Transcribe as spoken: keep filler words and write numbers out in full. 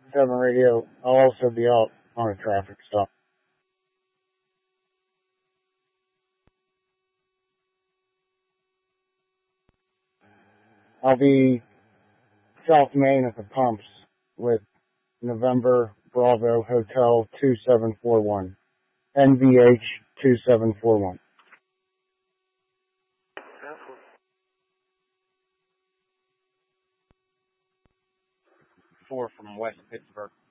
seven radio. I'll also be out on a traffic stop. I'll be South Main at the pumps with November Bravo Hotel two seven four one. N V H two seven four one. Four from West Pittsburgh.